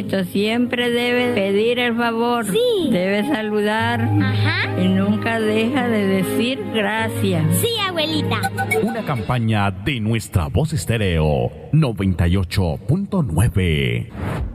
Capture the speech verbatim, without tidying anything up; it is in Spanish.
Siempre debe pedir el favor. Sí. Debe saludar. Ajá. Y nunca deja de decir gracias. Sí, abuelita. Una campaña de Nuestra Voz Estéreo noventa y ocho punto nueve.